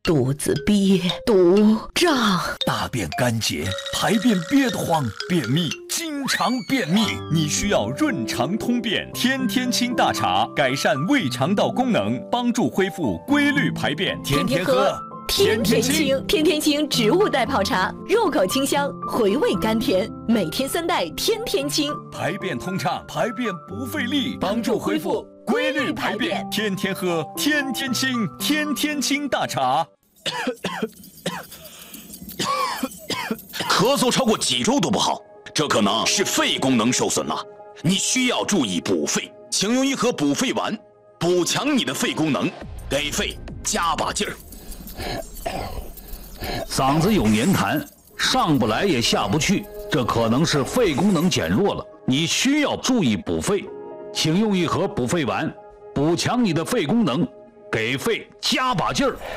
肚子憋堵胀， 大便干结，排便憋得慌，便秘，经常便秘，你需要润肠通便天天清大茶，改善胃肠道功能，帮助恢复规律排便，天天喝。 天天清，天天清植物代泡茶，入口清香，回味甘甜，每天3袋，天天清， 排便通畅，排便不费力，帮助恢复规律排便，天天喝，天天清，天天清大茶。 咳嗽超过几周都不好，这可能是肺功能受损了，你需要注意补肺，请用一盒补肺丸，补强你的肺功能，给肺加把劲儿。 嗓子有黏痰，上不来也下不去，这可能是肺功能减弱了，你需要注意补肺，请用一盒补肺丸，补强你的肺功能，给肺加把劲儿。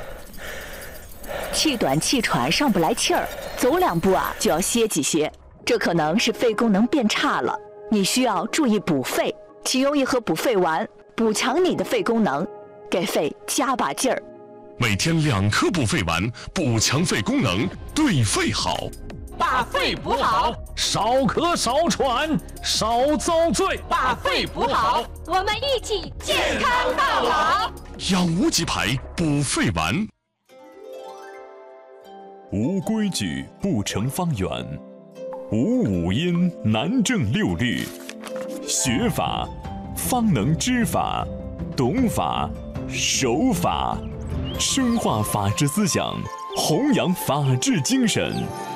气短气喘，上不来气儿，走2步就要歇几歇，这可能是肺功能变差了，你需要注意补肺，请用一盒补肺丸，补强你的肺功能，给肺加把劲儿。 每天2颗补肺丸，补强肺功能，对肺好。 把肺补好， 少咳少喘少遭罪。 把肺补好， 我们一起健康到老。 养无极牌补肺丸。 无规矩不成方圆，无五音难正6律。学法方能知法，懂法守法，深化法治思想，弘扬法治精神。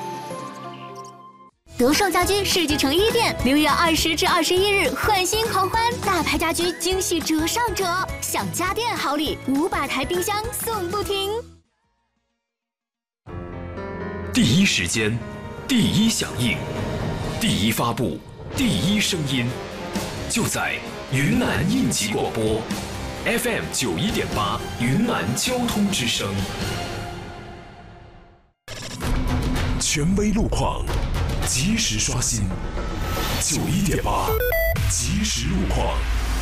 德胜家居世纪城1店6月20至21日换新狂欢，大牌家居惊喜折上折，享家电好礼，500台冰箱送不停。 第一时间，第一响应，第一发布，第一声音，就在云南应急广播 FM 91.8云南交通之声。 权威路况，及时刷新。91.8即时路况。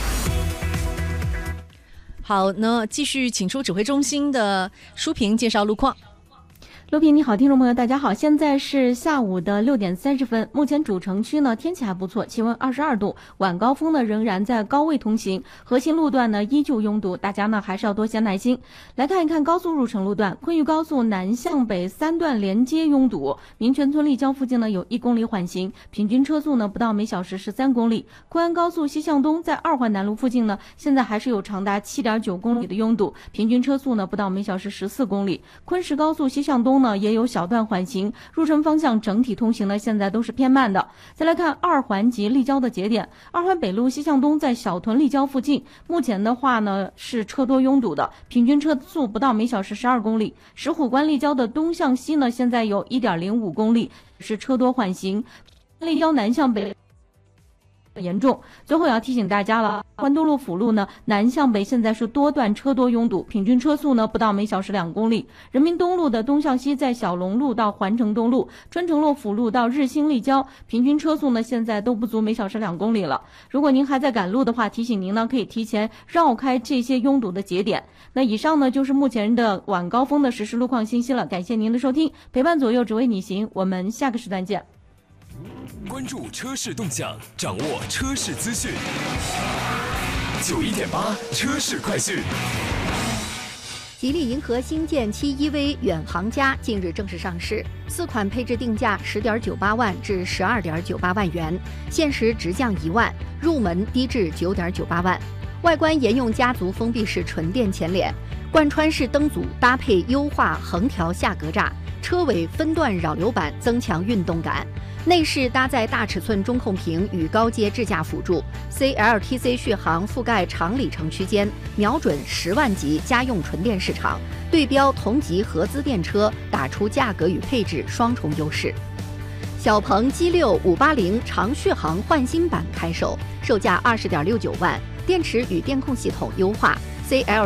好，那继续请出指挥中心的舒平介绍路况。 卢平你好，听众朋友大家好，现在是下午的6点30分，目前主城区呢天气还不错，气温22度，晚高峰呢仍然在高位通行，核心路段呢依旧拥堵，大家呢还是要多些耐心。来看一看高速入城路段，昆玉高速南向北3段连接拥堵，民权村立交附近呢有1公里缓行，平均车速呢不到每小时13公里。昆安高速西向东在2环南路附近呢，现在还是有长达7.9公里的拥堵，平均车速呢不到每小时14公里。昆石高速西向东呢也有小段缓行，入城方向整体通行呢现在都是偏慢的。再来看2环及立交的节点，2环北路西向东在小屯立交附近，目前的话呢是车多拥堵的，平均车速不到每小时12公里。石虎关立交的东向西呢现在有 1.05公里，是车多缓行。立交南向北严重。最后也要提醒大家了，环东路辅路呢南向北现在是多段车多拥堵，平均车速呢不到每小时2公里。人民东路的东向西在小龙路到环城东路、春城路辅路到日新立交，平均车速呢现在都不足每小时2公里了。如果您还在赶路的话，提醒您呢可以提前绕开这些拥堵的节点。那以上呢就是目前的晚高峰的实时路况信息了，感谢您的收听，陪伴左右只为你行，我们下个时段见。 关注车市动向，掌握车市资讯。91.8车市快讯。 吉利银河星舰7 EV 远航家近日正式上市，4款配置定价10.98万至12.98万元，限时直降1万，入门低至9.98万。外观沿用家族封闭式纯电前脸，贯穿式灯组搭配优化横条下格栅，车尾分段扰流板增强运动感。内饰搭载大尺寸中控屏与高阶智驾辅助 ，CLTC 续航覆盖长里程区间，瞄准10万级家用纯电市场，对标同级合资电车，打出价格与配置双重优势。小鹏 G6 580长续航焕新版开售，售价20.69万，电池与电控系统优化 ，CL